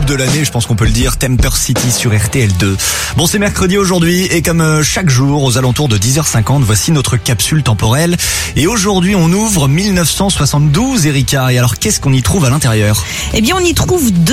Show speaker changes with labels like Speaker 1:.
Speaker 1: de l'année, je pense qu'on peut le dire, Temper City sur RTL2. Bon, c'est mercredi aujourd'hui et comme chaque jour aux alentours de 10h50, voici notre capsule temporelle. Et aujourd'hui, on ouvre 1972, Erika. Et alors, qu'est-ce qu'on y trouve à l'intérieur ?
Speaker 2: Eh bien, on y trouve